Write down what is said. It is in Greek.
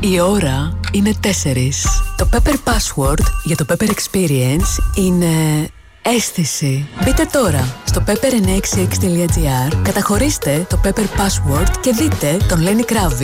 Η ώρα είναι 4. Το Pepper Password για το Pepper Experience είναι αίσθηση. Μπείτε τώρα στο pepper966.gr, καταχωρήστε το Pepper Password και δείτε τον Lenny Kravitz